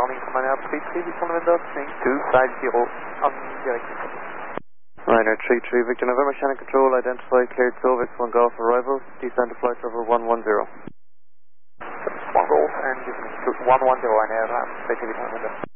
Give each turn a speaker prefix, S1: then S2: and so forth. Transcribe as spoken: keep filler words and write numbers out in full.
S1: Grounding from Ryanair three three, Victor November, swing two five zero, on direction.
S2: Ryanair three three, Victor November, Shannon Control, identify, cleared Silvix, one Golf arrival, descend to flight level one one zero.
S1: One Golf and descend to one one zero, Ryanair, uh, Victor November.